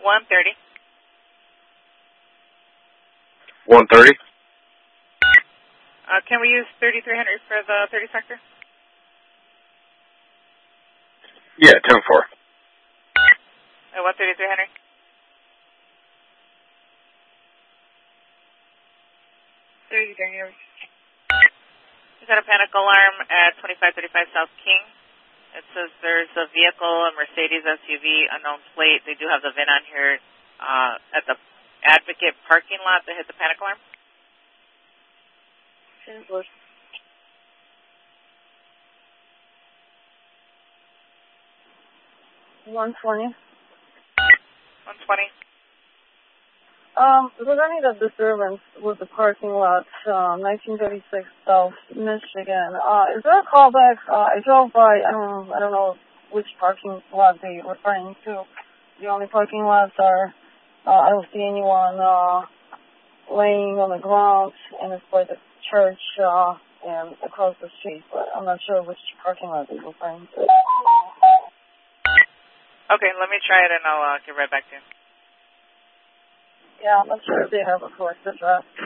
130. 130? Can we use 3300 for the 30 sector? Yeah, 10-4. 13300. We've got a panic alarm at 2535 South King. It says there's a vehicle, a Mercedes SUV, unknown plate. They do have the VIN on here at the Advocate parking lot that hit the panic alarm. 120. 120. Regarding the disturbance with the parking lot, 1936 South Michigan, is there a callback? I drove by, I don't know which parking lot they're referring to. The only parking lots are, I don't see anyone laying on the ground, and it's by the church and across the street, but I'm not sure which parking lot they're referring to. Okay, let me try it and I'll get right back to you. Yeah, I'm not sure if they have a correct address.